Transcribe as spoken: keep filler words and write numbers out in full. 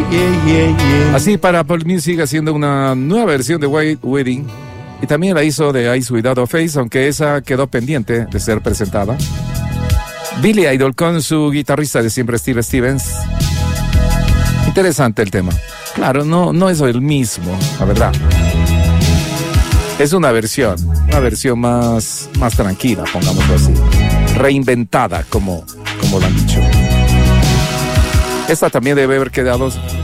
yeah, yeah, yeah. Así para Apple Music haciendo una nueva versión de White Wedding. Y también la hizo de Eyes Without a Face, aunque esa quedó pendiente de ser presentada. Billy Idol con su guitarrista de siempre, Steve Stevens. Interesante el tema. Claro, no, no es el mismo, la verdad. Es una versión, una versión más, más tranquila, pongámoslo así. Reinventada, como, como lo han dicho. Esta también debe haber quedado